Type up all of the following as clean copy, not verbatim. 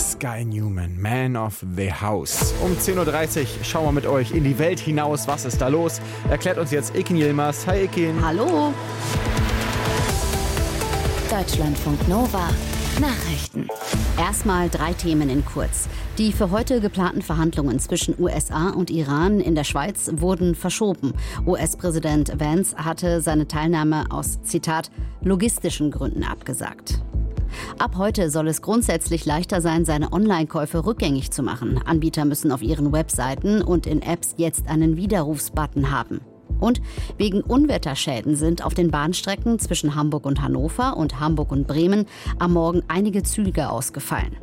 Sky Newman, Man of the House. Um 10.30 Uhr schauen wir mit euch in die Welt hinaus. Was ist da los? Erklärt uns jetzt Ekin Yilmaz. Hi Ekin. Hallo. Deutschlandfunk Nova. Nachrichten. Erstmal 3 Themen in kurz. Die für heute geplanten Verhandlungen zwischen USA und Iran in der Schweiz wurden verschoben. US-Präsident Vance hatte seine Teilnahme aus, Zitat, logistischen Gründen abgesagt. Ab heute soll es grundsätzlich leichter sein, seine Online-Käufe rückgängig zu machen. Anbieter müssen auf ihren Webseiten und in Apps jetzt einen Widerrufsbutton haben. Und wegen Unwetterschäden sind auf den Bahnstrecken zwischen Hamburg und Hannover und Hamburg und Bremen am Morgen einige Züge ausgefallen.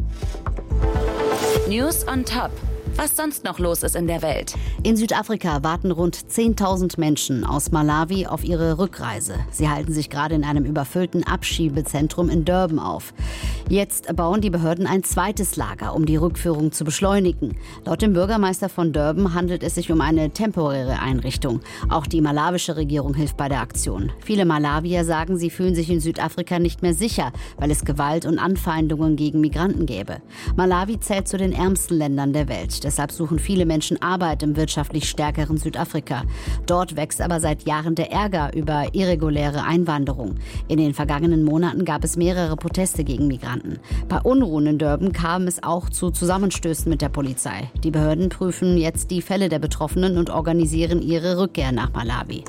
News on Top. Was sonst noch los ist in der Welt. In Südafrika warten rund 10.000 Menschen aus Malawi auf ihre Rückreise. Sie halten sich gerade in einem überfüllten Abschiebezentrum in Durban auf. Jetzt bauen die Behörden ein zweites Lager, um die Rückführung zu beschleunigen. Laut dem Bürgermeister von Durban handelt es sich um eine temporäre Einrichtung. Auch die malawische Regierung hilft bei der Aktion. Viele Malawier sagen, sie fühlen sich in Südafrika nicht mehr sicher, weil es Gewalt und Anfeindungen gegen Migranten gäbe. Malawi zählt zu den ärmsten Ländern der Welt. Deshalb suchen viele Menschen Arbeit im wirtschaftlich stärkeren Südafrika. Dort wächst aber seit Jahren der Ärger über irreguläre Einwanderung. In den vergangenen Monaten gab es mehrere Proteste gegen Migranten. Bei Unruhen in Durban kam es auch zu Zusammenstößen mit der Polizei. Die Behörden prüfen jetzt die Fälle der Betroffenen und organisieren ihre Rückkehr nach Malawi.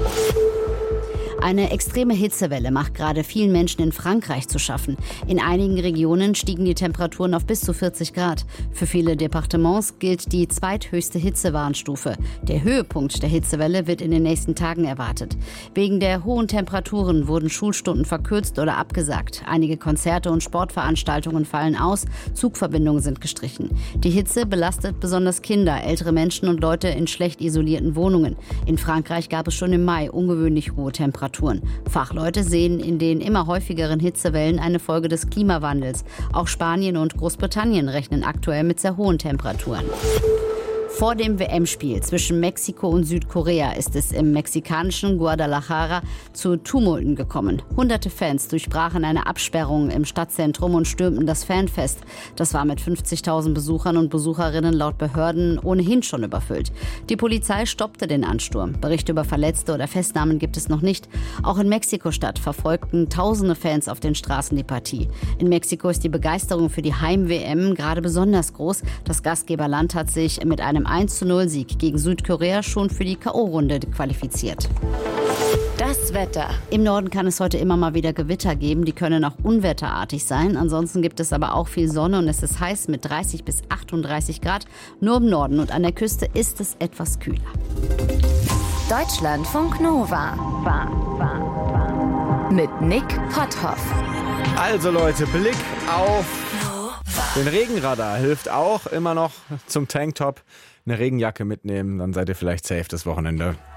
Eine extreme Hitzewelle macht gerade vielen Menschen in Frankreich zu schaffen. In einigen Regionen stiegen die Temperaturen auf bis zu 40 Grad. Für viele Departements gilt die zweithöchste Hitzewarnstufe. Der Höhepunkt der Hitzewelle wird in den nächsten Tagen erwartet. Wegen der hohen Temperaturen wurden Schulstunden verkürzt oder abgesagt. Einige Konzerte und Sportveranstaltungen fallen aus, Zugverbindungen sind gestrichen. Die Hitze belastet besonders Kinder, ältere Menschen und Leute in schlecht isolierten Wohnungen. In Frankreich gab es schon im Mai ungewöhnlich hohe Temperaturen. Fachleute sehen in den immer häufigeren Hitzewellen eine Folge des Klimawandels. Auch Spanien und Großbritannien rechnen aktuell mit sehr hohen Temperaturen. Vor dem WM-Spiel zwischen Mexiko und Südkorea ist es im mexikanischen Guadalajara zu Tumulten gekommen. Hunderte Fans durchbrachen eine Absperrung im Stadtzentrum und stürmten das Fanfest. Das war mit 50.000 Besuchern und Besucherinnen laut Behörden ohnehin schon überfüllt. Die Polizei stoppte den Ansturm. Berichte über Verletzte oder Festnahmen gibt es noch nicht. Auch in Mexiko-Stadt verfolgten tausende Fans auf den Straßen die Partie. In Mexiko ist die Begeisterung für die Heim-WM gerade besonders groß. Das Gastgeberland hat sich mit einem 1:0-Sieg gegen Südkorea schon für die K.O.-Runde qualifiziert. Das Wetter. Im Norden kann es heute immer mal wieder Gewitter geben. Die können auch unwetterartig sein. Ansonsten gibt es aber auch viel Sonne und es ist heiß mit 30 bis 38 Grad. Nur im Norden und an der Küste ist es etwas kühler. Deutschlandfunk Nova. Mit Nick Potthoff. Also Leute, Blick auf den Regenradar hilft auch immer noch zum Tanktop. Eine Regenjacke mitnehmen, dann seid ihr vielleicht safe das Wochenende.